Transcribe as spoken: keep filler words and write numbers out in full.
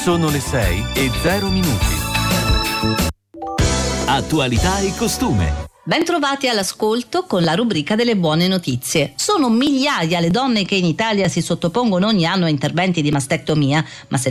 Sono le sei e zero minuti. Attualità e costume. Bentrovati all'ascolto con la rubrica delle buone notizie. Sono migliaia le donne che in Italia si sottopongono ogni anno a interventi di mastectomia, ma se